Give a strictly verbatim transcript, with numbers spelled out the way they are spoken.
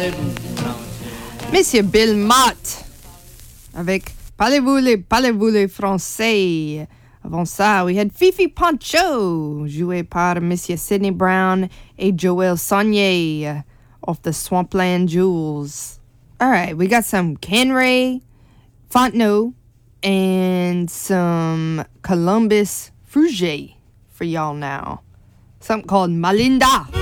Monsieur Bill Mott avec Parlez-vous les, parlez-vous les français. Avant ça, we had Fifi Poncho, joué par Monsieur Sidney Brown et Joel Saunier off the Swampland Jewels. All right, we got some Ken Ray, Fontenot, and some Columbus Fruget for y'all now. Something called Malinda.